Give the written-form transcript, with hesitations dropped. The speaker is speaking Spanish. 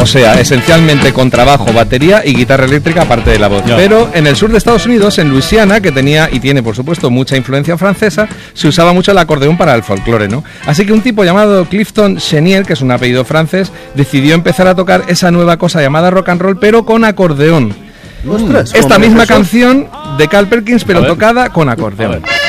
O sea, esencialmente contrabajo, batería y guitarra eléctrica aparte de la voz. Ya. Pero en el sur de Estados Unidos, en Luisiana, que tenía y tiene por supuesto mucha influencia francesa, se usaba mucho el acordeón para el folclore, ¿no? Así que un tipo llamado Clifton Chenier, que es un apellido francés, decidió empezar a tocar esa nueva cosa llamada rock and roll, pero con acordeón. Ostras, Esta ¿cómo misma es eso? canción de Carl Perkins, pero A ver. tocada con A acordeón. ver.